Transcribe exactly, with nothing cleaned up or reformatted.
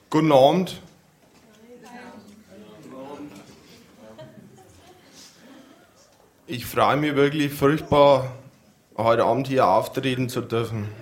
Guten Abend. Ich freue mich wirklich furchtbar, heute Abend hier auftreten zu dürfen.